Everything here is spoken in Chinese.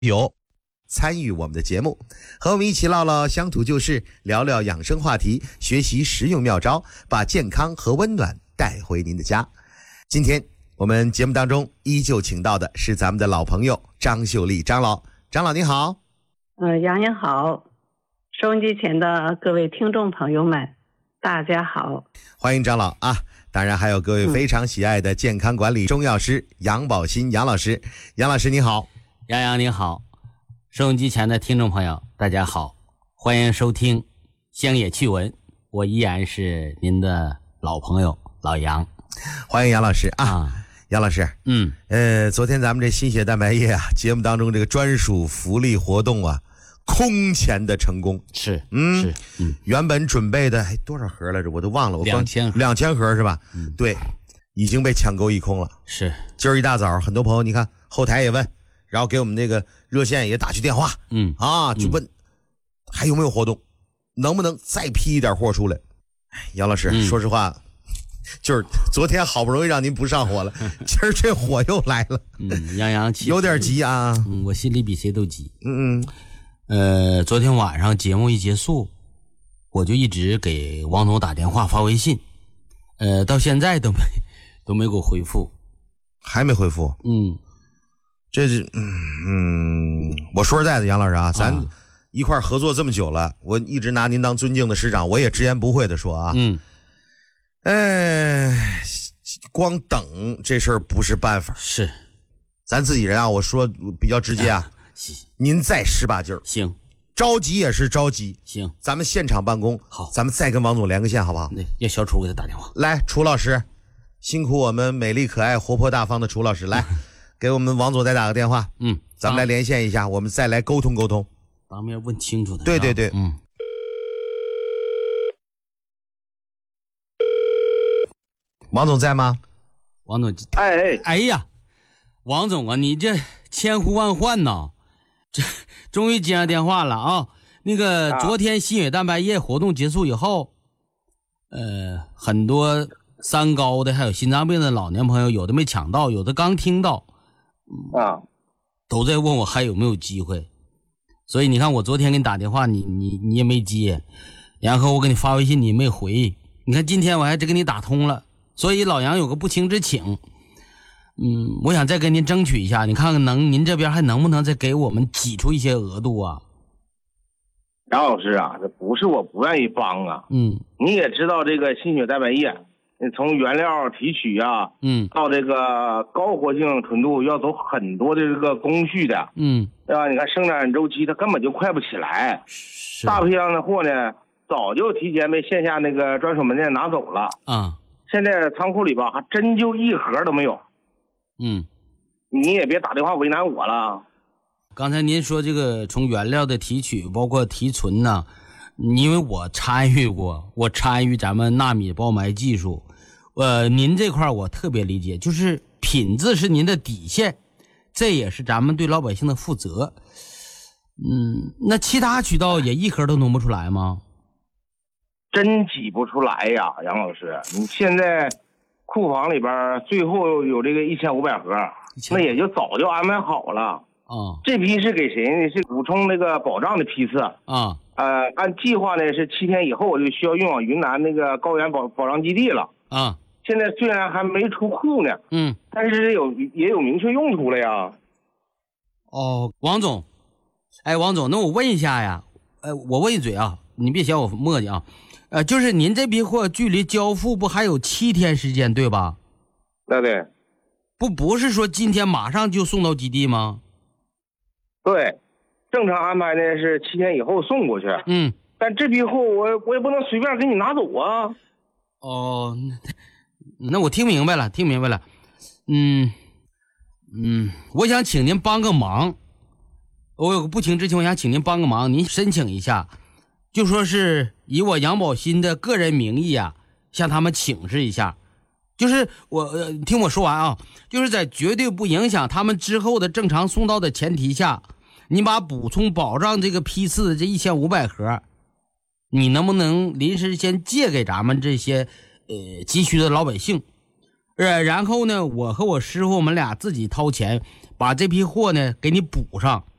友参与我们的节目，和我们一起唠唠乡土旧事，聊聊养生话题，学习实用妙招，把健康和温暖带回您的家。今天我们节目当中依旧请到的是咱们的老朋友张秀丽张老。张老你好。 杨洋好，收音机前的各位听众朋友们大家好， 欢迎张老啊。当然还有各位非常喜爱的健康管理中药师杨宝新杨老师。杨老师你好。 杨你好，收音机前的听众朋友大家好，欢迎收听乡野趣闻，我依然是您的老朋友老杨。 欢迎杨老师啊。杨老师，昨天咱们这心血蛋白液啊节目当中这个专属福利活动啊空前的成功。 是原本准备的多少盒来着我都忘了，我光 2000 盒是吧？对，已经被抢购一空了。 是， 今儿一大早很多朋友你看后台也问，然后给我们那个热线也打去电话，就问还有没有活动，能不能再批一点货出来。杨老师，说实话就是昨天好不容易让您不上火了，今儿这火又来了。 杨有点急啊。 我心里比谁都急。昨天晚上节目一结束，我就一直给王总打电话发微信，到现在都没给我回复。 还没回复？这是我说实在的，杨老师啊，咱一块合作这么久了，我一直拿您当尊敬的师长，我也直言不讳的说啊，光等这事儿不是办法。 是， 咱自己人啊，我说比较直接啊，您再使把劲儿， 行， 着急也是着急， 行， 咱们现场办公， 好， 咱们再跟王总连个线，好不好？ 对，要小楚给他打电话。 来，楚老师，辛苦我们美丽可爱、活泼大方的楚老师，来给我们王总再打个电话，咱们来连线一下，我们再来沟通沟通， 当面问清楚的。 对，王总在吗？ 王总，哎呀，王总啊，你这千呼万唤呐，这终于接上电话了啊！那个昨天心血蛋白液活动结束以后，很多三高的还有心脏病的老年朋友，有的没抢到，有的刚听到，都在问我还有没有机会。所以你看，我昨天给你打电话，你也没接，然后我给你发微信，你没回。你看今天我还真给你打通了。所以老杨有个不情之请，我想再跟您争取一下，你看看您这边还能不能再给我们挤出一些额度啊？ 杨老师啊，这不是我不愿意帮啊，你也知道这个心血蛋白液，从原料提取啊，到这个高活性纯度要走很多的这个工序的，对吧？你看生产周期它根本就快不起来，大批量的货呢，早就提前被线下那个专属门店拿走了啊。现在仓库里吧，还真就一盒都没有。你也别打电话为难我了。 刚才您说这个从原料的提取，包括提纯呢，因为我参与咱们纳米包埋技术，您这块我特别理解，就是品质是您的底线，这也是咱们对老百姓的负责。那其他渠道也一盒都弄不出来吗？ 真挤不出来呀，杨老师，你现在库房里边最后有这个1500盒，那也就早就安排好了。这批是给谁呢？是补充那个保障的批次啊。按计划呢是7天以后就需要运往云南那个高原保障基地了啊。现在虽然还没出库呢，但是也有明确用途了呀。 王总，王总，那我问一下呀，我问一嘴啊，你别嫌我磨叽啊。就是您这批货距离交付不还有7天时间对吧？ 对， 不是说今天马上就送到基地吗？ 对，正常安排呢是7天以后送过去。但这批货我也不能随便给你拿走啊。 那我听明白了。我想请您帮个忙，我有个不情之请，我想请您帮个忙，您申请一下。就说是以我杨宝新的个人名义啊，向他们请示一下，就是听我说完啊，就是在绝对不影响他们之后的正常送到的前提下，你把补充保障这个批次的这1500盒，你能不能临时先借给咱们这些急需的老百姓？然后呢，我和我师傅我们俩自己掏钱把这批货呢给你补上。